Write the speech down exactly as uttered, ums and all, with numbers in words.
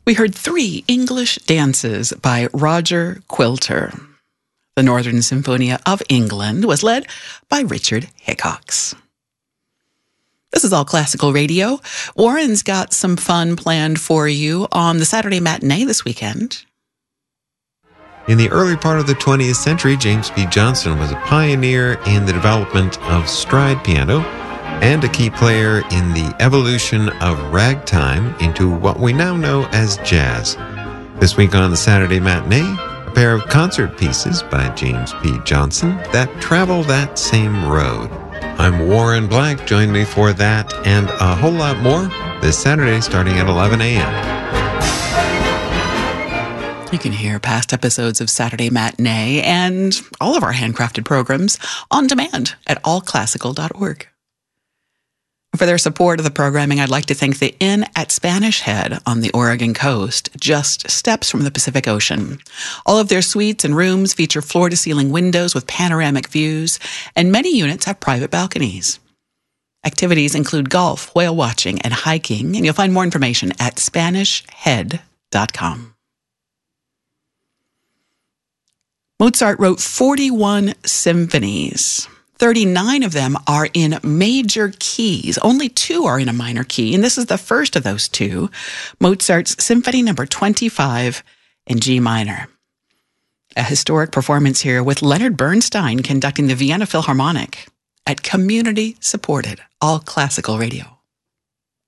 We heard three English dances by Roger Quilter. The Northern Symphonia of England was led by Richard Hickox. This is All Classical Radio. Warren's got some fun planned for you on the Saturday matinee this weekend. In the early part of the twentieth century, James P. Johnson was a pioneer in the development of stride piano and a key player in the evolution of ragtime into what we now know as jazz. This week on the Saturday matinee, a pair of concert pieces by James P. Johnson that travel that same road. I'm Warren Black. Join me for that and a whole lot more this Saturday starting at eleven a.m. You can hear past episodes of Saturday Matinee and all of our handcrafted programs on demand at all classical dot org. For their support of the programming, I'd like to thank the Inn at Spanish Head on the Oregon coast, just steps from the Pacific Ocean. All of their suites and rooms feature floor-to-ceiling windows with panoramic views, and many units have private balconies. Activities include golf, whale watching, and hiking, and you'll find more information at spanish head dot com. Mozart wrote forty-one symphonies. thirty-nine of them are in major keys. Only two are in a minor key, and this is the first of those two, Mozart's Symphony Number twenty-five in G minor. A historic performance here with Leonard Bernstein conducting the Vienna Philharmonic at community-supported All Classical Radio.